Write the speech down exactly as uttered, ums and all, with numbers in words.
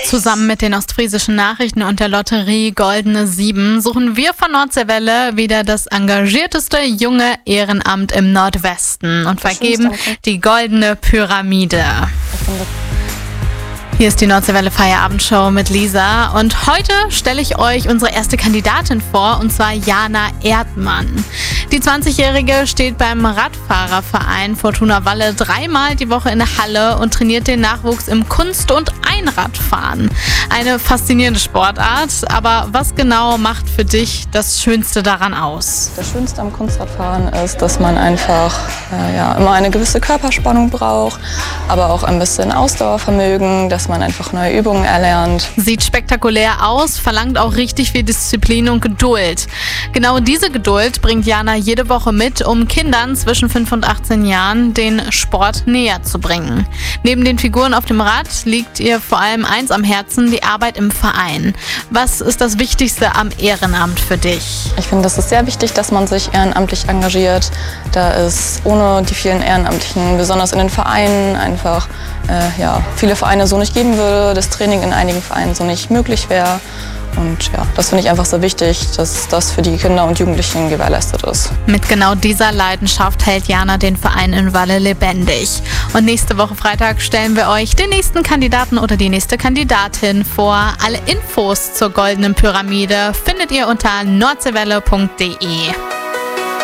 Zusammen mit den Ostfriesischen Nachrichten und der Lotterie Goldene Sieben suchen wir von Nordseewelle wieder das engagierteste junge Ehrenamt im Nordwesten und vergeben die Goldene Pyramide. Hier ist die Nordseewelle Feierabendshow mit Lisa und heute stelle ich euch unsere erste Kandidatin vor, und zwar Jana Erdmann. Die zwanzigjährige steht beim Radfahrerverein Fortuna Walle dreimal die Woche in der Halle und trainiert den Nachwuchs im Kunst- und Einradfahren. Eine faszinierende Sportart, aber was genau macht für dich das Schönste daran aus? Das Schönste am Kunstradfahren ist, dass man einfach äh, ja, immer eine gewisse Körperspannung braucht, aber auch ein bisschen Ausdauervermögen, dass man einfach neue Übungen erlernt. Sieht spektakulär aus, verlangt auch richtig viel Disziplin und Geduld. Genau diese Geduld bringt Jana jede Woche mit, um Kindern zwischen fünf und achtzehn Jahren den Sport näher zu bringen. Neben den Figuren auf dem Rad liegt ihr vor allem eins am Herzen, die Arbeit im Verein. Was ist das Wichtigste am Ehrenamt für dich? Ich finde, es ist sehr wichtig, dass man sich ehrenamtlich engagiert, da es ohne die vielen Ehrenamtlichen, besonders in den Vereinen, einfach äh, ja, viele Vereine so nicht geben würde, das Training in einigen Vereinen so nicht möglich wäre. Und ja, das finde ich einfach so wichtig, dass das für die Kinder und Jugendlichen gewährleistet ist. Mit genau dieser Leidenschaft hält Jana den Verein in Walle lebendig. Und nächste Woche Freitag stellen wir euch den nächsten Kandidaten oder die nächste Kandidatin vor. Alle Infos zur Goldenen Pyramide findet ihr unter nordseewelle punkt de.